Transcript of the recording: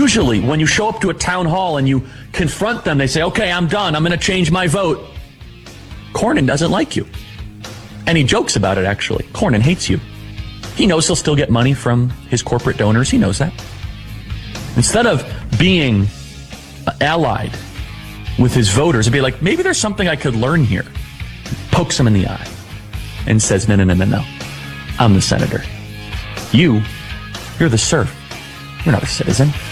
Usually, when you show up to a town hall and you confront them, they say, okay, I'm done. I'm going to change my vote. Cornyn doesn't like you. And he jokes about it, actually. Cornyn hates you. He knows he'll still get money from his corporate donors. He knows that. Instead of being allied with his voters and be like, maybe there's something I could learn here, pokes him in the eye and says, no. I'm the senator. You're the serf. You're not a citizen.